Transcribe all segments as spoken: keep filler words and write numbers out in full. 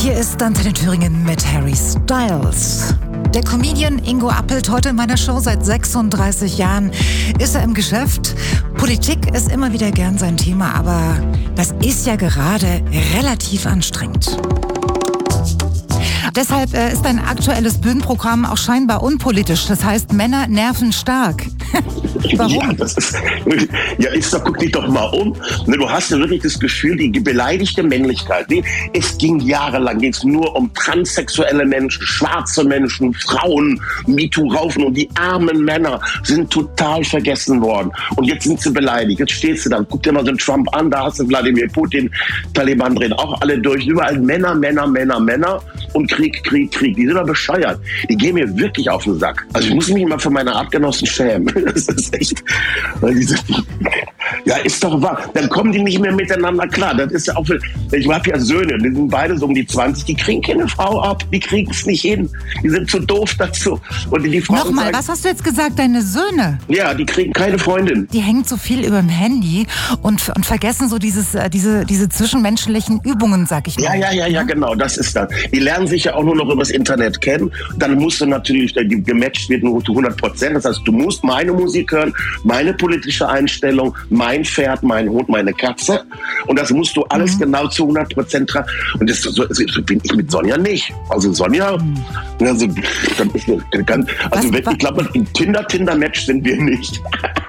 Hier ist Antenne Thüringen mit Harry Styles. Der Comedian Ingo Appelt, heute in meiner Show seit sechsunddreißig Jahren, ist er im Geschäft. Politik ist immer wieder gern sein Thema, aber das ist ja gerade relativ anstrengend. Deshalb äh, ist ein aktuelles Bühnenprogramm auch scheinbar unpolitisch. Das heißt, Männer nerven stark. Warum? Ja, das ist, ja, ist doch, guck dich doch mal um. Du hast ja wirklich das Gefühl, die beleidigte Männlichkeit. Es ging jahrelang ging's nur um transsexuelle Menschen, schwarze Menschen, Frauen, MeToo-Raufen und die armen Männer sind total vergessen worden. Und jetzt sind sie beleidigt. Jetzt stehst du da, guck dir mal so einen Trump an, da hast du Wladimir Putin, Taliban drehen auch alle durch. Überall Männer, Männer, Männer, Männer und Krieg, Krieg, Krieg. Die sind doch bescheuert. Die gehen mir wirklich auf den Sack. Also ich muss mich immer für meine Artgenossen schämen. Das ist echt, weil die sind, ja, ist doch wahr. Dann kommen die nicht mehr miteinander klar. Das ist ja auch, ich habe ja Söhne, die sind beide so um die zwanzig, die kriegen keine Frau ab, die kriegen es nicht hin. Die sind zu doof dazu. Und die Frauen Nochmal, sagen, was hast du jetzt gesagt, deine Söhne? Ja, die kriegen keine Freundin. Die hängen zu viel über dem Handy und, und vergessen so dieses, äh, diese, diese zwischenmenschlichen Übungen, sag ich mal. Ja, ja, ja, ja, genau, das ist das. Die lernen sich ja auch nur noch übers Internet kennen. Dann musst du natürlich, die gematcht wird nur zu hundert Prozent. Das heißt, du musst meine Musik hören, meine politische Einstellung, mein Pferd, mein Hund, meine Katze. Und das musst du alles mhm. genau zu hundert Prozent tragen. Und das so, so bin ich mit Sonja nicht. Also Sonja, mhm. also, dann ist eine ganz, also was, ich glaube, im Tinder-Tinder-Match sind wir nicht.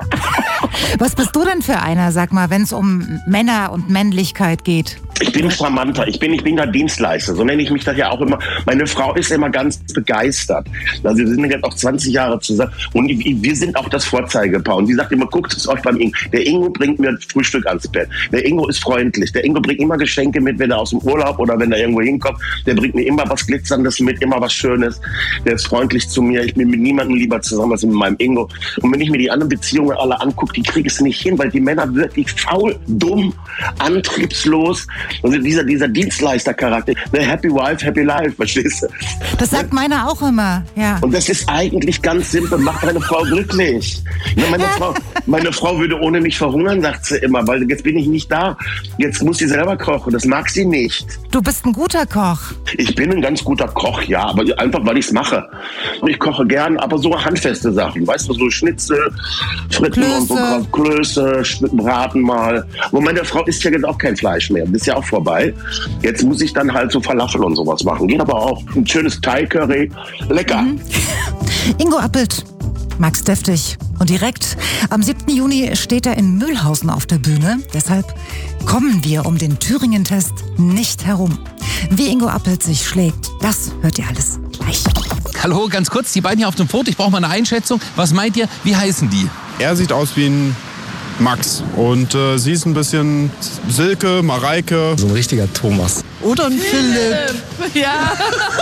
Was bist du denn für einer, sag mal, wenn es um Männer und Männlichkeit geht? Ich bin charmanter, ich bin, ich bin der Dienstleister, so nenne ich mich das ja auch immer. Meine Frau ist immer ganz begeistert. Also wir sind jetzt auch zwanzig Jahre zusammen und wir sind auch das Vorzeigepaar. Und sie sagt immer, guckt es euch beim Ingo. Der Ingo bringt mir Frühstück ans Bett. Der Ingo ist freundlich. Der Ingo bringt immer Geschenke mit, wenn er aus dem Urlaub oder wenn er irgendwo hinkommt. Der bringt mir immer was Glitzerndes mit, immer was Schönes. Der ist freundlich zu mir. Ich bin mit niemandem lieber zusammen als mit meinem Ingo. Und wenn ich mir die anderen Beziehungen alle angucke, die kriege ich es nicht hin, weil die Männer wirklich faul, dumm, antriebslos. Also dieser, dieser Dienstleistercharakter, ne, Happy Wife, Happy Life, verstehst du? Das sagt meiner auch immer, ja. Und das ist eigentlich ganz simpel, macht deine Frau glücklich. Ja, meine, Frau, meine Frau würde ohne mich verhungern, sagt sie immer, weil jetzt bin ich nicht da. Jetzt muss sie selber kochen, das mag sie nicht. Du bist ein guter Koch. Ich bin ein ganz guter Koch, ja, aber einfach, weil ich es mache. Ich koche gern, aber so handfeste Sachen, weißt du, so Schnitzel, Fritten Klöße. und so, Klöße, Braten mal. Und meine Frau isst ja jetzt auch kein Fleisch mehr, das ist ja auch vorbei. Jetzt muss ich dann halt so Falafel und sowas machen. Geht aber auch. Ein schönes Thai-Curry. Lecker. Mhm. Ingo Appelt, Max deftig und direkt. Am siebten Juni steht er in Mühlhausen auf der Bühne. Deshalb kommen wir um den Thüringen-Test nicht herum. Wie Ingo Appelt sich schlägt, das hört ihr alles gleich. Hallo, ganz kurz, die beiden hier auf dem Foto. Ich brauche mal eine Einschätzung. Was meint ihr, wie heißen die? Er sieht aus wie ein Max und äh, sie ist ein bisschen Silke, Mareike. So ein richtiger Thomas. Oder ein Philipp. Philipp. Ja.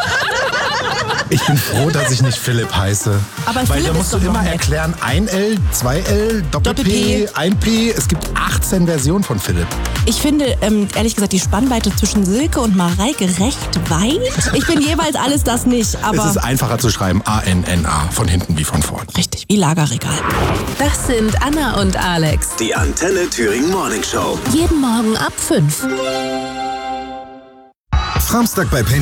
Ich bin froh, dass ich nicht Philipp heiße. Aber Weil Philipp da ist musst du doch immer noch nett. erklären, ein L, zwei L, Doppel-P, Doppel-P. ein P. Es gibt achtzehn Versionen von Philipp. Ich finde, ähm, ehrlich gesagt, die Spannweite zwischen Silke und Mareike recht weit. Ich bin jeweils alles das nicht, aber... Es ist einfacher zu schreiben, A N N A, von hinten wie von vorn. Richtig, wie Lagerregal. Das sind Anna und Alex. Die Antenne Thüringen Morning Show. Jeden Morgen ab fünf. Samstag bei Penny.